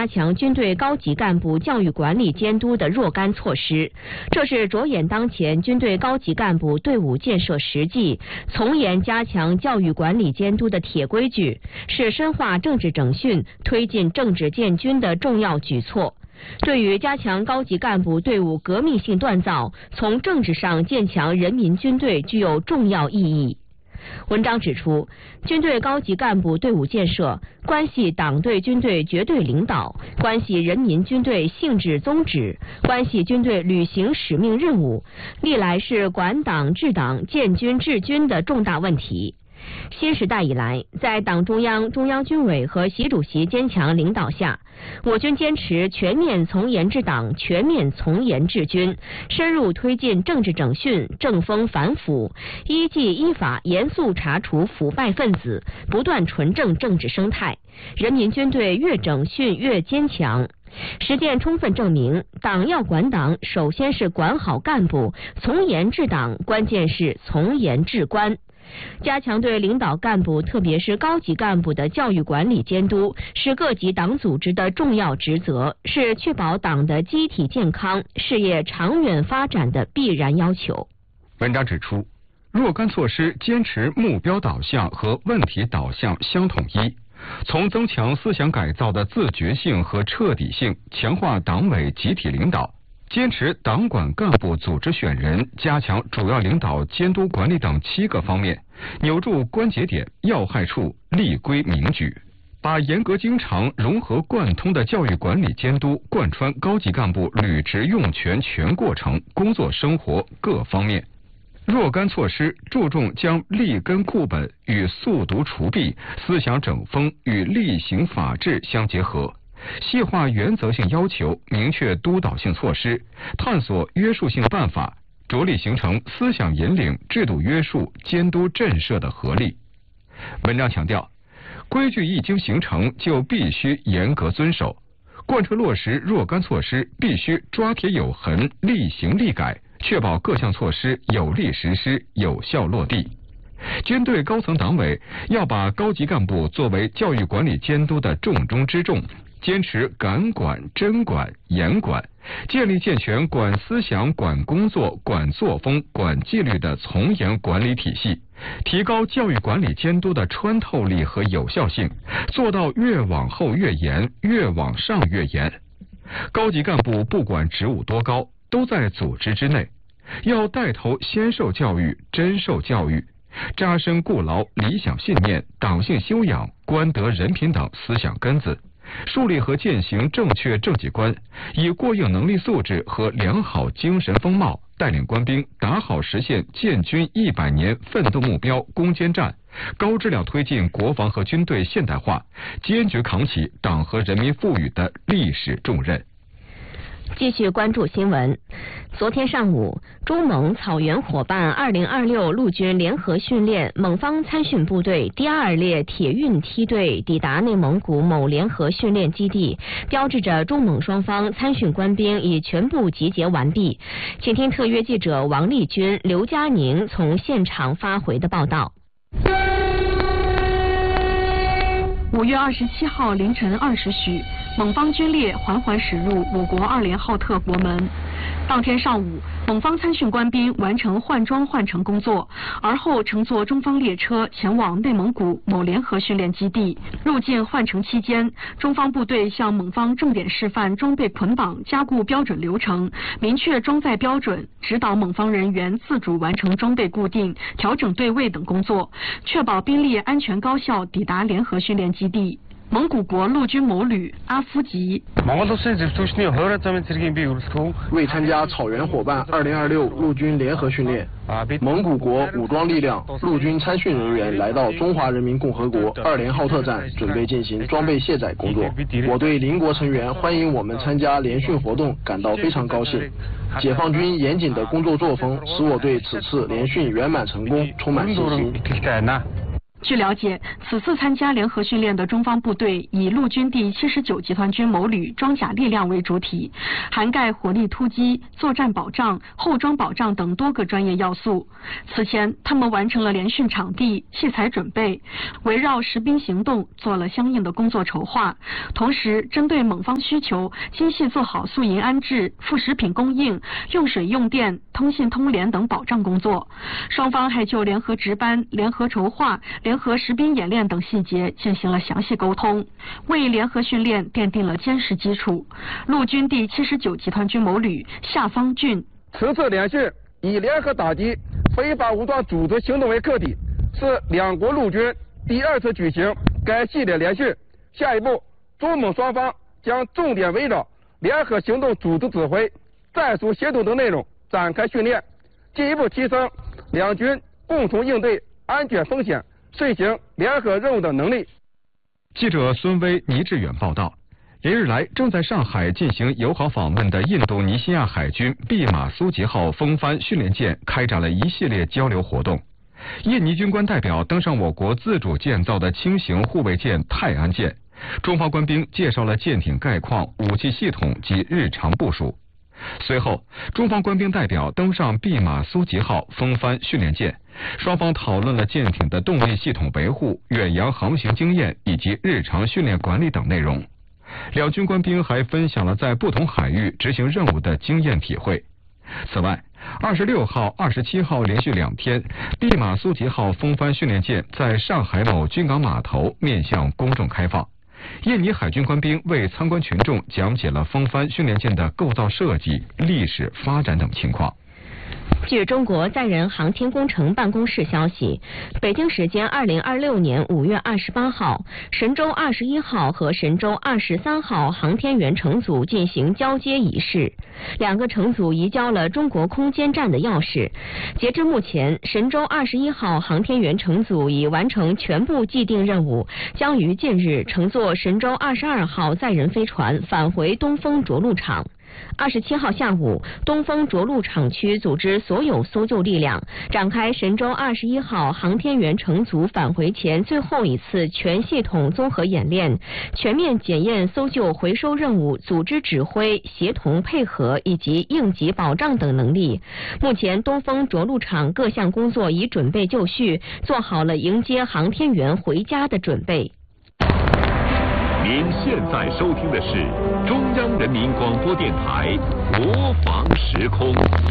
加强军队高级干部教育管理监督的若干措施。这是着眼当前军队高级干部队伍建设实际，从严加强教育管理监督的铁规矩，是深化政治整训、推进政治建军的重要举措。对于加强高级干部队伍革命性锻造，从政治上建强人民军队具有重要意义。文章指出，军队高级干部队伍建设关系党对军队绝对领导，关系人民军队性质宗旨，关系军队履行使命任务，历来是管党治党、建军治军的重大问题。新时代以来，在党中央、中央军委和习主席坚强领导下，我军坚持全面从严治党、全面从严治军，深入推进政治整训、正风反腐，依纪依法严肃查处腐败分子，不断纯正政治生态，人民军队越整训越坚强。实践充分证明，党要管党，首先是管好干部；从严治党，关键是从严治官。加强对领导干部，特别是高级干部的教育管理监督，是各级党组织的重要职责，是确保党的机体健康、事业长远发展的必然要求。 文章指出，若干措施坚持目标导向和问题导向相统一，从增强思想改造的自觉性和彻底性，强化党委集体领导，坚持党管干部组织选人，加强主要领导监督管理等7个方面，扭住关节点、要害处，立规明矩，把严格经常、融合贯通的教育管理监督贯穿高级干部履职用权全过程、工作生活各方面。若干措施注重将立根固本与肃毒除弊、思想整风与厉行法治相结合，细化原则性要求，明确督导性措施，探索约束性办法，着力形成思想引领、制度约束、监督震慑的合力。文章强调，规矩一经形成，就必须严格遵守，贯彻落实若干措施必须抓铁有痕、立行立改，确保各项措施有力实施、有效落地。军队高层党委要把高级干部作为教育管理监督的重中之重，坚持敢管、真管、严管，建立健全管思想、管工作、管作风、管纪律的从严管理体系，提高教育管理监督的穿透力和有效性，做到越往后越严，越往上越严。高级干部不管职务多高，都在组织之内，要带头先受教育、真受教育，扎深固牢理想信念、党性修养、官德人品等思想根子，树立和践行正确政绩观，以过硬能力素质和良好精神风貌，带领官兵打好实现建军100年奋斗目标攻坚战，高质量推进国防和军队现代化，坚决扛起党和人民赋予的历史重任。 继续关注新闻。昨天上午，中蒙草原伙伴2026陆军联合训练蒙方参训部队第2列铁运梯队抵达内蒙古某联合训练基地，标志着中蒙双方参训官兵已全部集结完毕。请听特约记者王丽君、刘佳宁从现场发回的报道。 5月27号凌晨20许，蒙方军列缓缓驶入我国2连浩特国门。当天上午，蒙方参训官兵完成换装换乘工作，而后乘坐中方列车前往内蒙古某联合训练基地。入境换乘期间，中方部队向蒙方重点示范装备捆绑加固标准流程，明确装载标准，指导蒙方人员自主完成装备固定、调整对位等工作，确保兵力安全高效抵达联合训练基地。蒙古国陆军某旅阿夫吉。 为参加草原伙伴2026陆军联合训练，蒙古国武装力量陆军参训人员来到中华人民共和国2连浩特站，准备进行装备卸载工作。我对邻国成员欢迎我们参加联训活动感到非常高兴。解放军严谨的工作作风使我对此次联训圆满成功充满信心。 据了解，此次参加联合训练的中方部队以陆军第79集团军某旅装甲力量为主体，涵盖火力突击、作战保障、后装保障等多个专业要素。此前，他们完成了联训场地、器材准备，围绕实兵行动做了相应的工作筹划，同时针对蒙方需求，精细做好宿营安置、副食品供应、用水用电、通信通联等保障工作。双方还就联合值班、联合筹划、联合实兵演练等细节进行了详细沟通，为联合训练奠定了坚实基础。陆军第79集团军某旅夏方俊： 此次联训以联合打击非法武装组织行动为课题，是两国陆军第2次举行该系列联训。下一步，中蒙双方将重点围绕联合行动组织指挥、战术协同等内容展开训练，进一步提升两军共同应对安全风险、遂行联合任务的能力。 记者孙威、倪志远报道。连日来，正在上海进行友好访问的印度尼西亚海军毕马苏吉号风帆训练舰开展了一系列交流活动。印尼军官代表登上我国自主建造的轻型护卫舰泰安舰，中方官兵介绍了舰艇概况、武器系统及日常部署。随后，中方官兵代表登上毕马苏吉号风帆训练舰，双方讨论了舰艇的动力系统维护、远洋航行经验以及日常训练管理等内容。两军官兵还分享了在不同海域执行任务的经验体会。此外，26号、27号连续2天，毕马苏吉号风帆训练舰在上海某军港码头面向公众开放。印尼海军官兵为参观群众讲解了风帆训练舰的构造设计、历史发展等情况。 据中国载人航天工程办公室消息，北京时间2026年5月28号，神舟21号和神舟23号航天员乘组进行交接仪式，2个乘组移交了中国空间站的钥匙。截至目前，神舟21号航天员乘组已完成全部既定任务，将于近日乘坐神舟22号载人飞船返回东风着陆场。27号下午，东风着陆场区组织所有搜救力量，展开神舟21号航天员乘组返回前最后一次全系统综合演练，全面检验搜救回收任务组织指挥、协同配合以及应急保障等能力。目前，东风着陆场各项工作已准备就绪，做好了迎接航天员回家的准备。 您现在收听的是中央人民广播电台国防时空。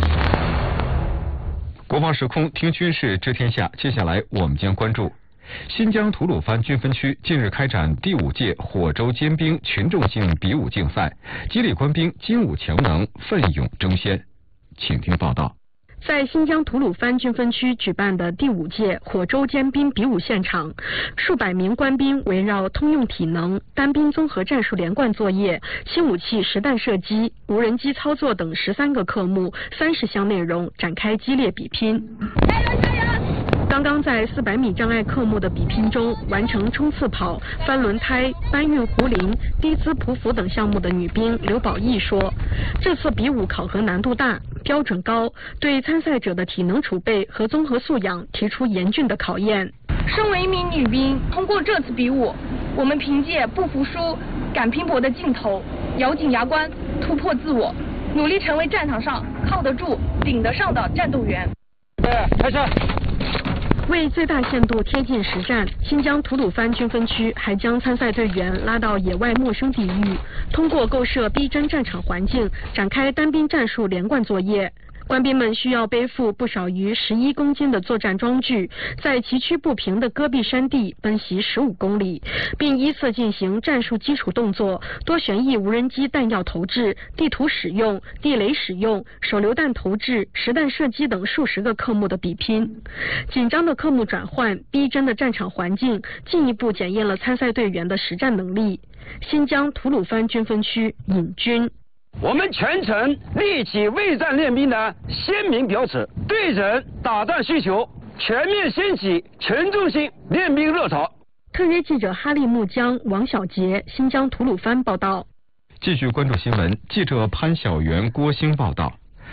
国防时空听军事知天下，接下来我们将关注新疆吐鲁番军分区近日开展第5届火州尖兵群众性比武竞赛，激励官兵精武强能，奋勇争先。请听报道。 在新疆吐鲁番军分区举办的第5届火州尖兵比武现场，数百名官兵围绕通用体能、单兵综合战术连贯作业、新武器实弹射击、无人机操作等13个科目、30项内容展开激烈比拼。加油加油！刚刚在400米障碍科目的比拼中完成冲刺跑、翻轮胎、搬运壶铃、低姿匍匐等项目的女兵刘宝义说，这次比武考核难度大，标准高，对参赛者的体能储备和综合素养提出严峻的考验。 身为一名女兵，通过这次比武，我们凭借不服输、敢拼搏的劲头，咬紧牙关，突破自我，努力成为战场上靠得住、顶得上的战斗员。 开始。 为最大限度贴近实战，新疆吐鲁番军分区还将参赛队员拉到野外陌生地域，通过构设逼真战场环境，展开单兵战术连贯作业。官兵们需要背负不少于11公斤的作战装具，在崎岖不平的戈壁山地奔袭15公里，并依次进行战术基础动作、多旋翼无人机弹药投掷、地图使用、地雷使用、手榴弹投掷、实弹射击等数十个科目的比拼。紧张的科目转换、逼真的战场环境，进一步检验了参赛队员的实战能力。新疆吐鲁番军分区尹军。 我们全程立起为战练兵的鲜明标尺，对准打仗需求，全面掀起群众性练兵热潮。 特约记者哈利木江、王小杰，新疆吐鲁番报道。 继续关注新闻，记者潘晓元、郭兴报道。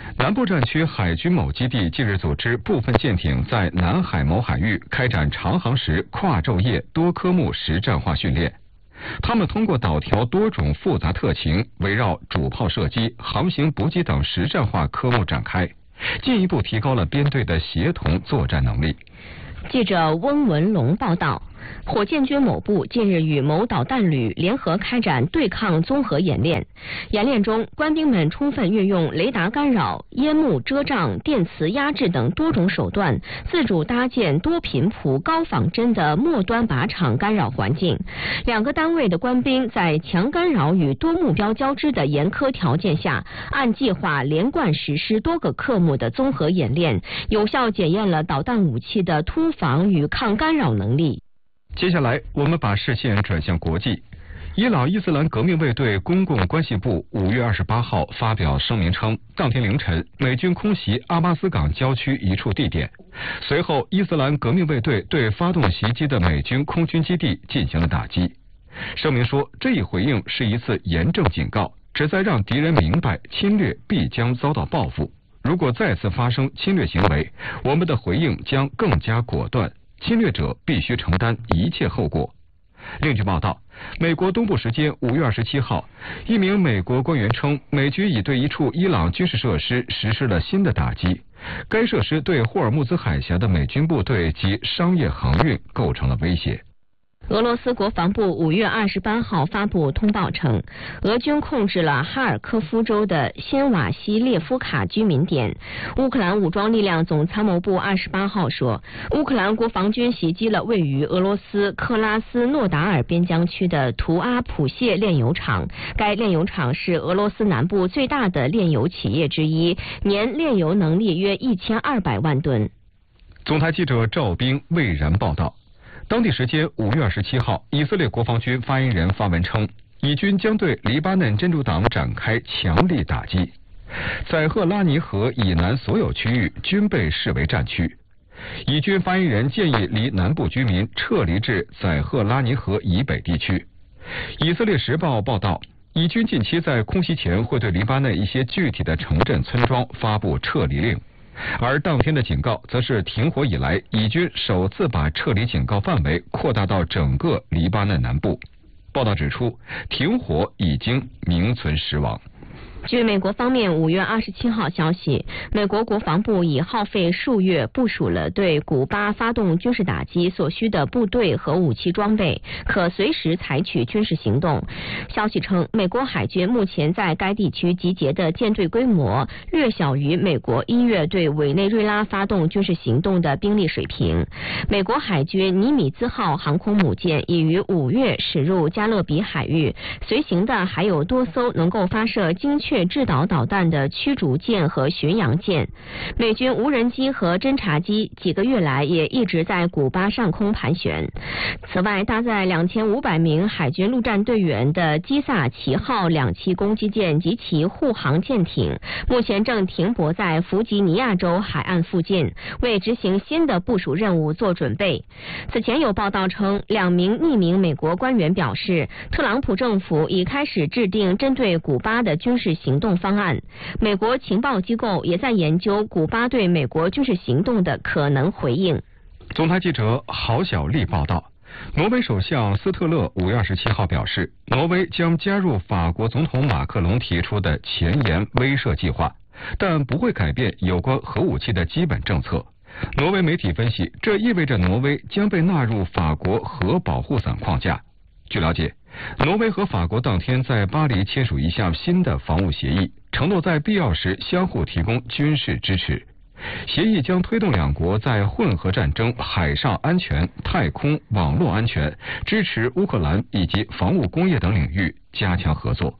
南部战区海军某基地近日组织部分舰艇在南海某海域开展长航时跨昼夜多科目实战化训练。他们通过导调多种复杂特情，围绕主炮射击、航行补给等实战化科目展开，进一步提高了编队的协同作战能力。 记者温文龙报道，火箭军某部近日与某导弹旅联合开展对抗综合演练。演练中，官兵们充分运用雷达干扰、烟幕遮障、电磁压制等多种手段，自主搭建多频谱高仿真的末端靶场干扰环境。2个单位的官兵在强干扰与多目标交织的严苛条件下，按计划连贯实施多个科目的综合演练，有效检验了导弹武器的突防与抗干扰能力。 接下来，我们把视线转向国际。伊朗伊斯兰革命卫队公共关系部5月28号发表声明称，当天凌晨，美军空袭阿巴斯港郊区一处地点，随后伊斯兰革命卫队对发动袭击的美军空军基地进行了打击。声明说，这一回应是一次严正警告，旨在让敌人明白侵略必将遭到报复。如果再次发生侵略行为，我们的回应将更加果断，侵略者必须承担一切后果。另据报道，美国东部时间5月27号，一名美国官员称，美军已对一处伊朗军事设施实施了新的打击，该设施对霍尔木兹海峡的美军部队及商业航运构成了威胁。 俄罗斯国防部5月28号发布通报称，俄军控制了哈尔科夫州的先瓦西列夫卡居民点。乌克兰武装力量总参谋部28号说，乌克兰国防军袭击了位于俄罗斯克拉斯诺达尔边疆区的图阿普谢炼油厂。该炼油厂是俄罗斯南部最大的炼油企业之一，年炼油能力约1200万吨。 总台记者赵兵蔚然报道。当地时间5月27号，以色列国防军发言人发文称，以军将对黎巴嫩真主党展开强力打击，载赫拉尼河以南所有区域均被视为战区。以军发言人建议离南部居民撤离至载赫拉尼河以北地区。以色列时报报道，以军近期在空袭前会对黎巴嫩一些具体的城镇村庄发布撤离令。而当天的警告则是停火以来，以军首次把撤离警告范围扩大到整个黎巴嫩南部。报道指出，停火已经名存实亡。 据美国方面5月27号消息，美国国防部已耗费数月部署了对古巴发动军事打击所需的部队和武器装备，可随时采取军事行动。消息称，美国海军目前在该地区集结的舰队规模略小于美国1月对委内瑞拉发动军事行动的兵力水平。美国海军尼米兹号航空母舰已于5月驶入加勒比海域，随行的还有多艘能够发射精确制导导弹的驱逐舰和巡洋舰。美军无人机和侦察机几个月来也一直在古巴上空盘旋。此外，搭载2500名海军陆战队员的基萨奇号2栖攻击舰及其护航舰艇目前正停泊在弗吉尼亚州海岸附近，为执行新的部署任务做准备。此前有报道称，2名匿名美国官员表示，特朗普政府已开始制定针对古巴的军事行动方案。美国情报机构也在研究古巴对美国军事行动的可能回应。 总台记者郝小丽报道，挪威首相斯特勒5月27号表示，挪威将加入法国总统马克龙提出的前沿威慑计划，但不会改变有关核武器的基本政策。挪威媒体分析，这意味着挪威将被纳入法国核保护伞框架。据了解，挪威和法国当天在巴黎签署一项新的防务协议，承诺在必要时相互提供军事支持。协议将推动2国在混合战争、海上安全、太空、网络安全、支持乌克兰以及防务工业等领域加强合作。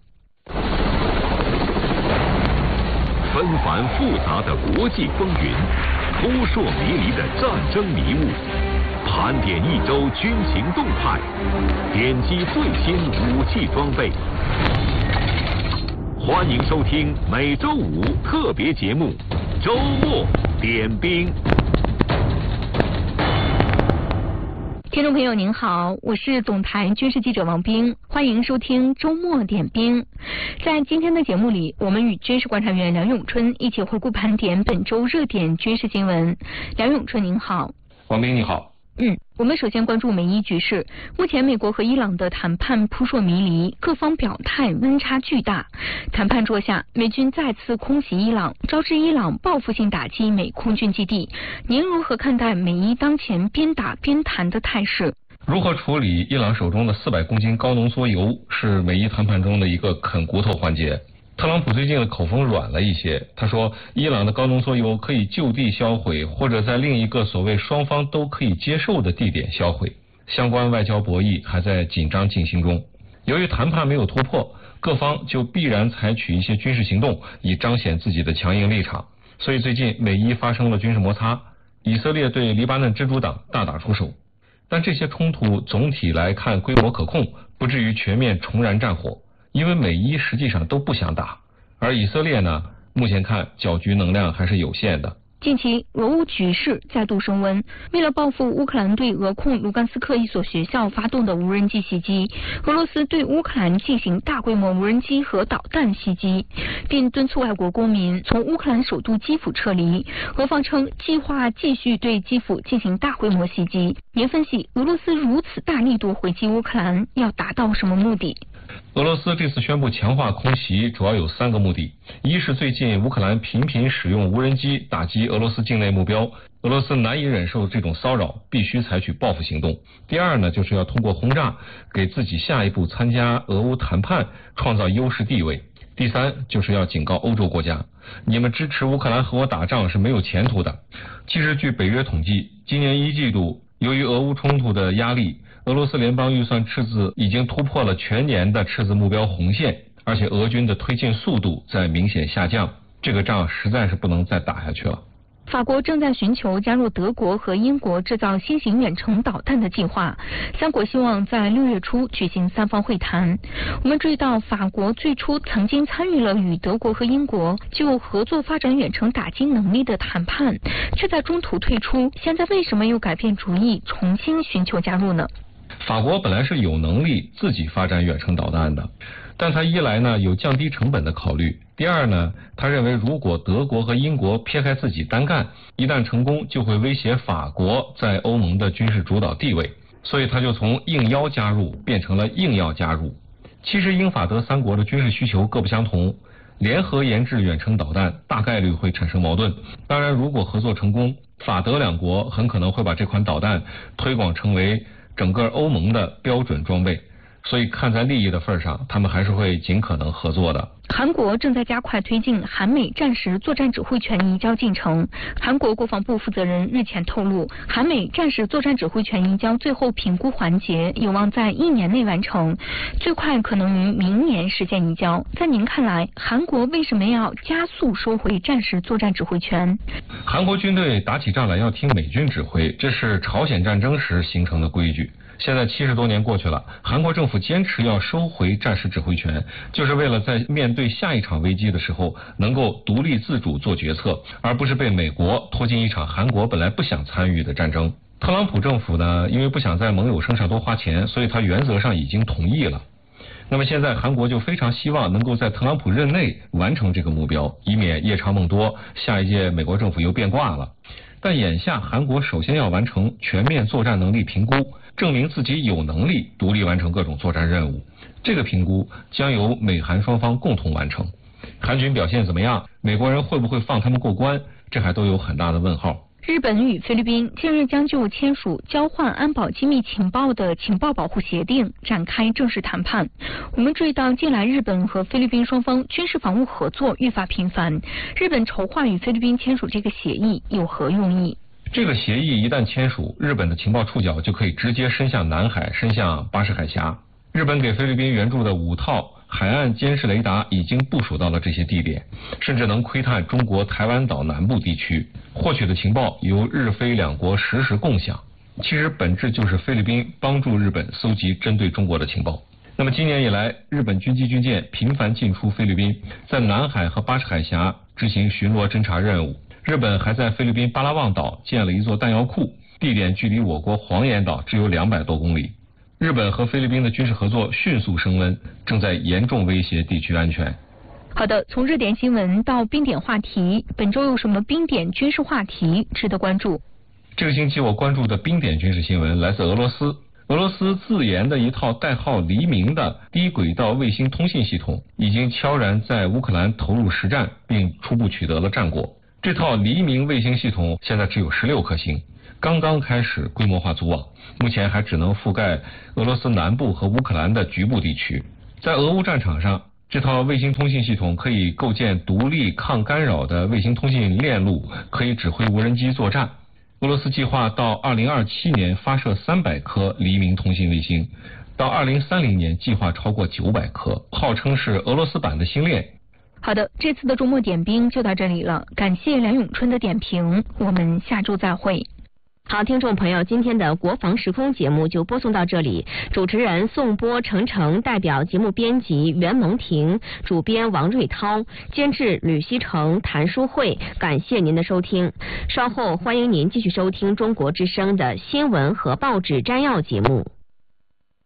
纷繁复杂的国际风云，扑朔迷离的战争迷雾，盘点一周军情动态，点击最新武器装备。欢迎收听每周5特别节目《周末点兵》。 听众朋友您好，我是总台军事记者王冰，欢迎收听周末点兵。在今天的节目里，我们与军事观察员梁永春一起回顾盘点本周热点军事新闻。梁永春您好。 王冰你好。 我们首先关注美伊局势。目前美国和伊朗的谈判扑朔迷离，各方表态温差巨大。谈判桌下，美军再次空袭伊朗，招致伊朗报复性打击美空军基地。您如何看待美伊当前边打边谈的态势？ 如何处理伊朗手中的400公斤高浓缩铀，是美伊谈判中的一个啃骨头环节。特朗普最近的口风软了一些，他说伊朗的高浓缩铀可以就地销毁，或者在另一个所谓双方都可以接受的地点销毁。相关外交博弈还在紧张进行中。由于谈判没有突破，各方就必然采取一些军事行动，以彰显自己的强硬立场。所以最近美伊发生了军事摩擦，以色列对黎巴嫩真主党大打出手。但这些冲突总体来看规模可控，不至于全面重燃战火。因为美伊实际上都不想打，而以色列呢，目前看搅局能量还是有限的。 近期俄乌局势再度升温，为了报复乌克兰对俄控卢甘斯克一所学校发动的无人机袭击，俄罗斯对乌克兰进行大规模无人机和导弹袭击，并敦促外国公民从乌克兰首都基辅撤离。俄方称计划继续对基辅进行大规模袭击。您分析俄罗斯如此大力度回击乌克兰，要达到什么目的？ 俄罗斯这次宣布强化空袭，主要有3个目的：一是最近乌克兰频频使用无人机打击俄罗斯境内目标，俄罗斯难以忍受这种骚扰，必须采取报复行动；第二呢，就是要通过轰炸给自己下一步参加俄乌谈判创造优势地位；第三就是要警告欧洲国家，你们支持乌克兰和我打仗是没有前途的。其实据北约统计，今年1季度由于俄乌冲突的压力，俄罗斯联邦预算赤字已经突破了全年的赤字目标红线，而且俄军的推进速度在明显下降，这个仗实在是不能再打下去了。 法国正在寻求加入德国和英国制造新型远程导弹的计划，3国希望在6月初举行3方会谈。我们注意到，法国最初曾经参与了与德国和英国就合作发展远程打击能力的谈判，却在中途退出。现在为什么又改变主意，重新寻求加入呢？ 法国本来是有能力自己发展远程导弹的，但他一来呢有降低成本的考虑，第二呢，他认为如果德国和英国撇开自己单干，一旦成功就会威胁法国在欧盟的军事主导地位，所以他就从应邀加入变成了硬要加入。其实英法德3国的军事需求各不相同，联合研制远程导弹大概率会产生矛盾。当然如果合作成功，法德2国很可能会把这款导弹推广成为整个欧盟的标准装备，所以看在利益的份上，他们还是会尽可能合作的。 韩国正在加快推进韩美战时作战指挥权移交进程。韩国国防部负责人日前透露，韩美战时作战指挥权移交最后评估环节有望在1年内完成，最快可能于明年实现移交。在您看来，韩国为什么要加速收回战时作战指挥权？ 韩国军队打起仗来要听美军指挥，这是朝鲜战争时形成的规矩。现在70多年过去了，韩国政府坚持要收回战时指挥权，就是为了在面对下一场危机的时候能够独立自主做决策，而不是被美国拖进一场韩国本来不想参与的战争。特朗普政府呢，因为不想在盟友身上多花钱，所以他原则上已经同意了。那么现在韩国就非常希望能够在特朗普任内完成这个目标，以免夜长梦多，下一届美国政府又变卦了。但眼下韩国首先要完成全面作战能力评估，证明自己有能力独立完成各种作战任务。这个评估将由美韩双方共同完成。韩军表现怎么样？美国人会不会放他们过关？这还都有很大的问号。 日本与菲律宾近日将就签署交换安保机密情报的情报保护协定展开正式谈判。我们注意到，近来日本和菲律宾双方军事防务合作愈发频繁。日本筹划与菲律宾签署这个协议有何用意？ 这个协议一旦签署，日本的情报触角就可以直接伸向南海，伸向巴士海峡。日本给菲律宾援助的5套海岸监视雷达已经部署到了这些地点，甚至能窥探中国台湾岛南部地区。获取的情报由日菲2国实时共享，其实本质就是菲律宾帮助日本搜集针对中国的情报。那么今年以来，日本军机军舰频繁进出菲律宾，在南海和巴士海峡执行巡逻侦察任务。日本还在菲律宾巴拉望岛建了一座弹药库， 地点距离我国黄岩岛只有200多公里。日本和菲律宾的军事合作迅速升温，正在严重威胁地区安全。 好的，从热点新闻到冰点话题，本周有什么冰点军事话题值得关注？ 这个星期我关注的冰点军事新闻来自俄罗斯。俄罗斯自研的一套代号黎明的低轨道卫星通信系统已经悄然在乌克兰投入实战，并初步取得了战果。这套黎明卫星系统现在只有16颗星，刚刚开始规模化组网，目前还只能覆盖俄罗斯南部和乌克兰的局部地区。在俄乌战场上，这套卫星通信系统可以构建独立抗干扰的卫星通信链路，可以指挥无人机作战。俄罗斯计划到2027年发射300颗黎明通信卫星，到2030年计划超过900颗，号称是俄罗斯版的星链。 好的，这次的周末点兵就到这里了，感谢梁永春的点评，我们下周再会。 好，听众朋友，今天的国防时空节目就播送到这里。主持人宋波、程程，代表节目编辑袁蒙婷，主编王瑞涛，监制吕希成、谭淑慧。感谢您的收听，稍后欢迎您继续收听中国之声的新闻和报纸摘要节目。